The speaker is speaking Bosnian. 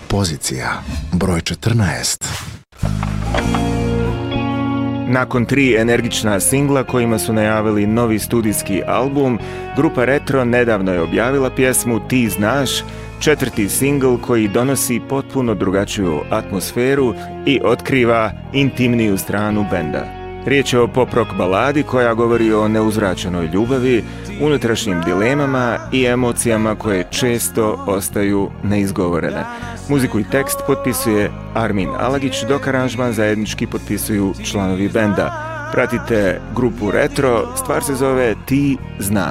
Pozicija broj 14. Nakon 3 energična singla kojima su najavili novi studijski album, grupa Retro nedavno je objavila pjesmu Ti znaš, 4. singl koji donosi potpuno drugačiju atmosferu i otkriva intimniju stranu benda. Riječ je o pop-rock baladi koja govori o neuzvraćenoj ljubavi, unutrašnjim dilemama i emocijama koje često ostaju neizgovorene. Muziku i tekst potpisuje Armin Alagić, dok aranžman zajednički potpisuju članovi benda. Pratite grupu Retro, stvar se zove Ti znaš.